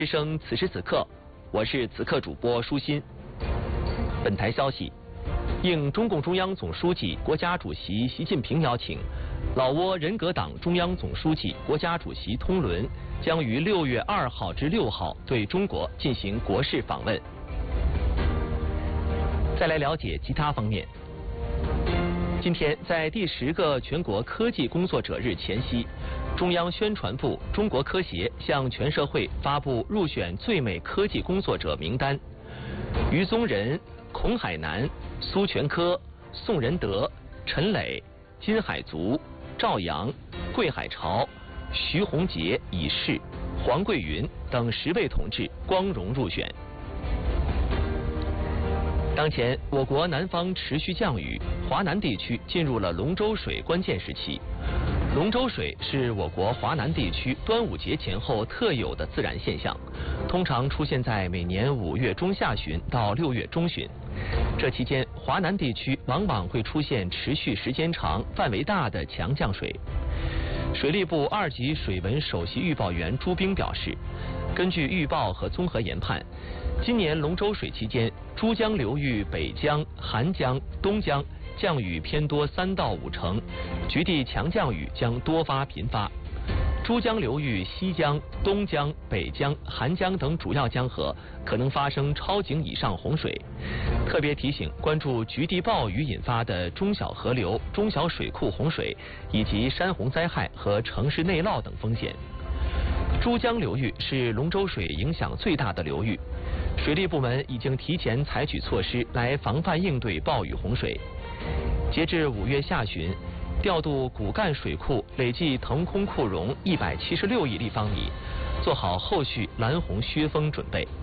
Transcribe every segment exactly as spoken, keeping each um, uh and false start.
之声此时此刻，我是此刻主播舒心。本台消息，应中共中央总书记、国家主席习近平邀请，老挝人格党中央总书记、国家主席通伦将于六月二号至六号对中国进行国事访问。再来了解其他方面。今天在第十个全国科技工作者日前夕，中央宣传部、中国科协向全社会发布入选最美科技工作者名单。于宗仁、孔海南、苏全科、宋仁德、陈磊、金海足、赵阳、桂海潮、徐宏杰已逝，黄桂云等十位同志光荣入选。当前，我国南方持续降雨，华南地区进入了龙舟水关键时期。龙舟水是我国华南地区端午节前后特有的自然现象，通常出现在每年五月中下旬到六月中旬。这期间，华南地区往往会出现持续时间长、范围大的强降水。水利部二级水文首席预报员朱兵表示，根据预报和综合研判，今年龙舟水期间，珠江流域北江、韩江、东江降雨偏多三到五成，局地强降雨将多发频发。珠江流域西江、东江、北江、韩江等主要江河可能发生超警以上洪水，特别提醒关注局地暴雨引发的中小河流、中小水库洪水以及山洪灾害和城市内涝等风险。珠江流域是龙舟水影响最大的流域，水利部门已经提前采取措施来防范应对暴雨洪水。截至五月下旬，调度骨干水库累计腾空库容一百七十六亿立方米，做好后续拦洪削峰准备。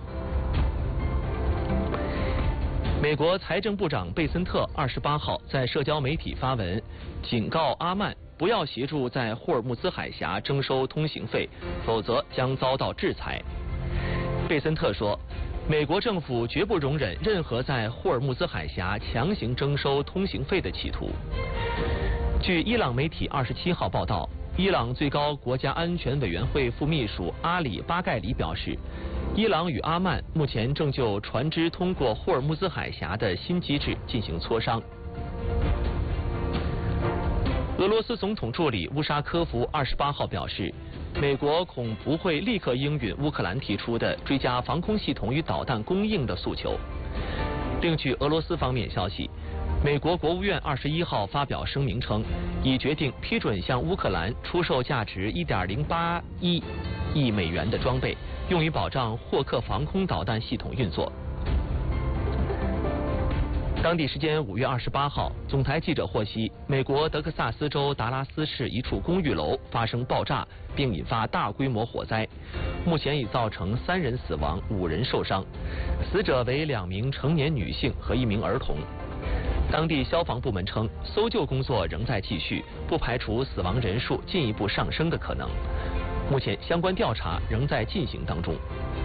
美国财政部长贝森特二十八号在社交媒体发文，警告阿曼不要协助在霍尔木兹海峡征收通行费，否则将遭到制裁。贝森特说，美国政府绝不容忍任何在霍尔木兹海峡强行征收通行费的企图。据伊朗媒体二十七号报道，伊朗最高国家安全委员会副秘书阿里巴盖里表示，伊朗与阿曼目前正就船只通过霍尔木兹海峡的新机制进行磋商。俄罗斯总统助理乌沙科夫二十八号表示，美国恐不会立刻应允乌克兰提出的追加防空系统与导弹供应的诉求。另据俄罗斯方面消息，美国国务院二十一号发表声明称，已决定批准向乌克兰出售价值一点零八一亿美元的装备，用于保障霍克防空导弹系统运作。当地时间五月二十八号，总台记者获悉，美国德克萨斯州达拉斯市一处公寓楼发生爆炸，并引发大规模火灾，目前已造成三人死亡、五人受伤，死者为两名成年女性和一名儿童。当地消防部门称，搜救工作仍在继续，不排除死亡人数进一步上升的可能。目前相关调查仍在进行当中。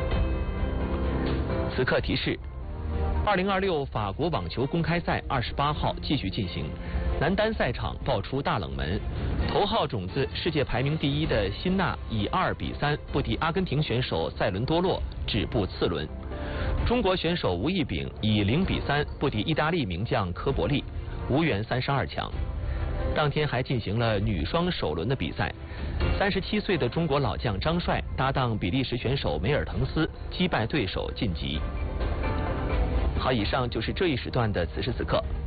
此刻提示，二零二六法国网球公开赛二十八号继续进行，男单赛场爆出大冷门，头号种子世界排名第一的辛纳以二比三不敌阿根廷选手塞伦多洛，止步次轮。中国选手吴亦丙以零比三不敌意大利名将科伯利，无缘三十二强。当天还进行了女双首轮的比赛，三十七岁的中国老将张帅搭档比利时选手梅尔滕斯，击败对手晋级。好，以上就是这一时段的此时此刻。